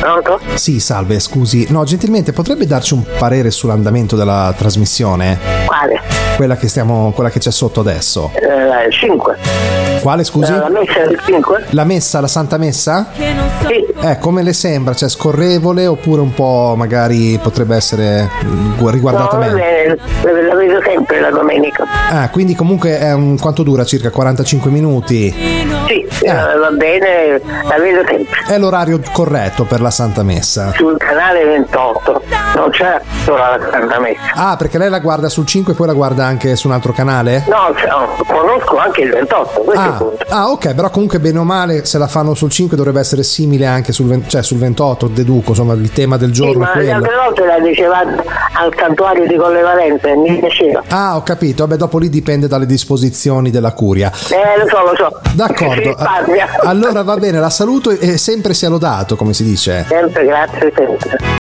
Pronto? Sì, salve, scusi. No, gentilmente potrebbe darci un parere sull'andamento della trasmissione? Quale? Quella che c'è sotto adesso. 5. Quale, scusi? La messa del 5? La messa, la Santa Messa? Sì. Come le sembra? Cioè scorrevole oppure un po' magari potrebbe essere riguardata No, meglio? la vedo sempre la domenica. Quindi comunque quanto dura? Circa 45 minuti? Sì, va bene, la vedo sempre. È l'orario corretto per la Santa Messa? Sul canale 28, non c'è solo la Santa Messa. Perché lei la guarda sul 5 e poi la guarda anche su un altro canale? No, conosco anche il 28, questo è il punto. Ok, però comunque bene o male se la fanno sul 5 dovrebbe essere simile anche sul 28, deduco, insomma il tema del giorno. Sì, ma è quello. le altre volte la dicevate al santuario di Colle Valenza e mi piaceva. Ho capito, vabbè dopo lì dipende dalle disposizioni della curia. Lo so. D'accordo, allora va bene, la saluto e sempre sia lodato, come si dice. Sempre, grazie, sempre.